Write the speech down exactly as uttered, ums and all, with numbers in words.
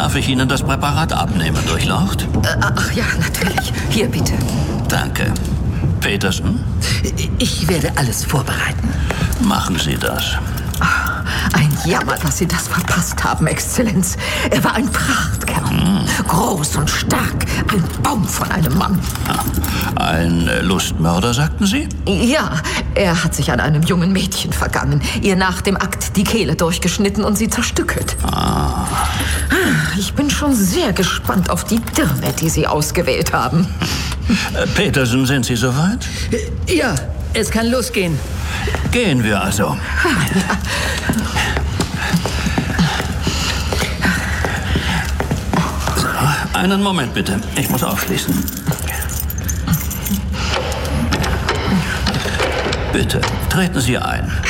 Darf ich Ihnen das Präparat abnehmen, Durchlaucht? Äh, ach ja, natürlich. Hier, bitte. Danke. Peterson? Ich werde alles vorbereiten. Machen Sie das. Ach, ein Jammer, dass Sie das verpasst haben, Exzellenz. Er war ein Prachtkerl. Hm. Groß und stark. Ein Baum von einem Mann. Ein Lustmörder, sagten Sie? Ja, er hat sich an einem jungen Mädchen vergangen. Ihr nach dem Akt die Kehle durchgeschnitten und sie zerstückelt. Ah. Ich bin schon sehr gespannt auf die Dirne, die Sie ausgewählt haben. Peterson, sind Sie soweit? Ja, es kann losgehen. Gehen wir also. So, einen Moment bitte. Ich muss aufschließen. Bitte, treten Sie ein.